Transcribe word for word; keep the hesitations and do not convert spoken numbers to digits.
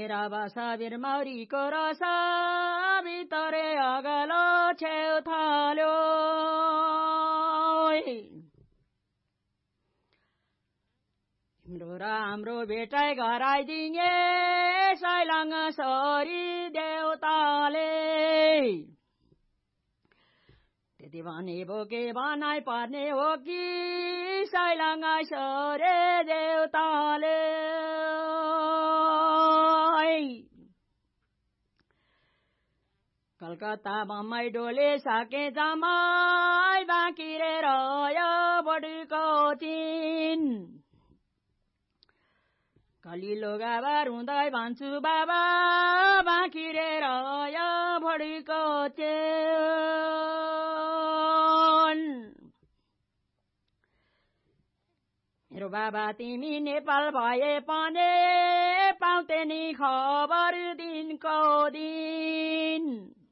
मेरा बासाबिर माउरीको रस भितरे अगलो छेउ थाल्यो तिम्रो राम्रो भेटाइ गराइदिए सैलाङ छोरी देउताले त्यति भने बोके भनाइ पर्ने हो कि सैलाङ छोरे देउताले कलकत्ता बम्बई डोले सके जमाई बाँकी रे रह्यो बडीको चिन कलिलो गाबार हुँदै भन्छु बाबा बाँकी रे रह्यो बडीको चिन मेरो बाबा तिमी नेपाल भए पनि पाउँथे नि खबर दिनको दिन